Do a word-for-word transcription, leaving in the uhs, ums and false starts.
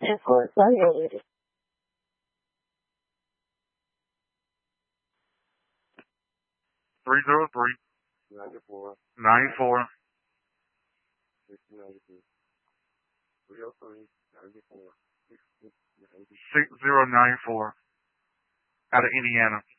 Of course, I hear you. Three zero three ninety four nine four six ninety two. Three zero three ninety four six ninety two. six zero nine four out of Indiana.